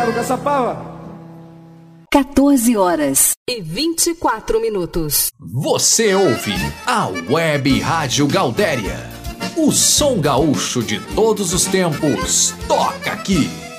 Obrigado, Caçapava. 14 horas e 24 minutos. Você ouve a Web Rádio Gaudéria. O som gaúcho de todos os tempos toca aqui.